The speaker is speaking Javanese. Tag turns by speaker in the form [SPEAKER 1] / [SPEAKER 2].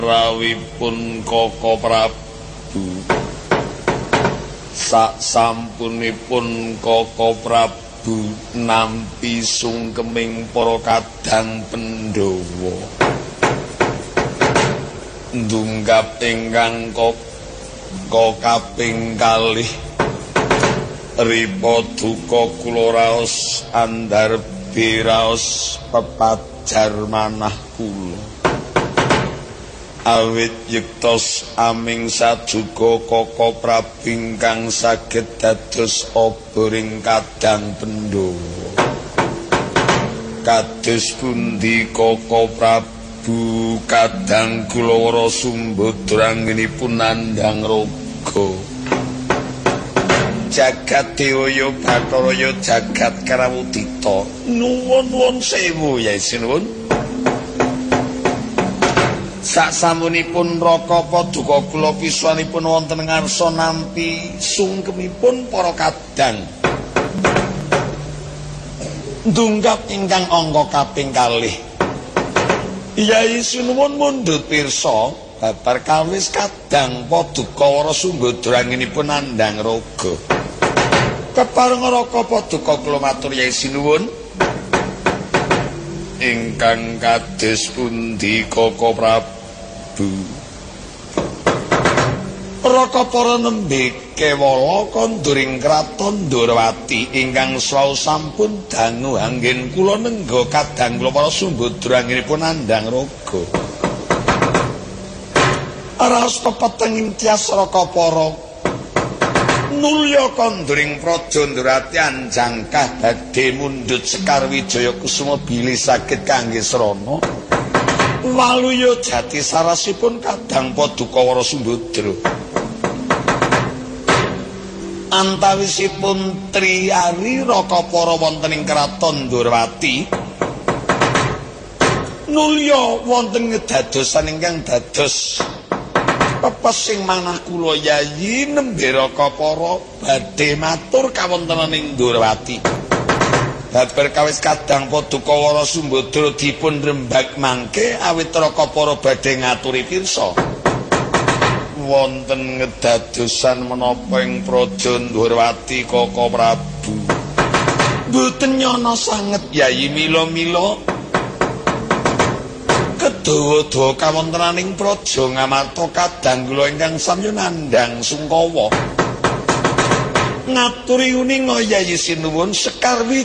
[SPEAKER 1] rawipun Koko Prabu saksampunipun Koko Prabu nampi sungkeming para kadang Pandhawa ndunggap ingkang kaping kalih ripa duka kula raos andharbi raos pepajar manah kula awit yektos aming sajuga Koko Prabu ingkang saged dados oboring kadang Pandhawa kados pundi Koko Prabu kadang Kulawara Sumbadra anggenipun nandhang raga jagat dewaya Bathara jagat Karawudita nuwun sewu ya sinuwun saksampunipun raka paduka kula piswanipun wonten ngarsa nampi sungkemipun para kadang ndunggap ingkang angka kaping kalih Yai sinuwun mundhut pirsa babar kawis kadang paduka Wara Sumbadra anggenipun nandhang raga kepareng raka paduka kula matur Yai sinuwun ingkang kados pundi Koko Prabu raka para nembe kewala konduring kraton Ndorowati ingkang sawu sampun dangu anggen kula nengga kadang kula para Sumbadra anggenipun nandhang raga raos pepetenging tias raka para nulya konduring praja Ndorowati anjangkah badhe mundhut Sekar Wijaya Kusuma bilih saged kangge srana waluya jati sarasipun kadang paduka Wara Sumbadra antawisipun triyari raka para wonten ing kraton Ndorowati nulya wonten ngedadosan ingkang dados pepesing manah kula Yayi nembe raka para badhe matur kawontenaning Ndorowati babar kawis kadang paduka Wara Sumbadra dipun rembag mangke awit raka para badhe ngaturi pirsa wonten ngedadosan menapa ing praja Ndorowati Koko Prabu mboten nyana sanget Yayi mila-mila kedawa-dawa kawontenaning praja ngamarta kadang kula ingkang samya nandhang sungkawa ngaturi uninga Yayi sinuwun Sekar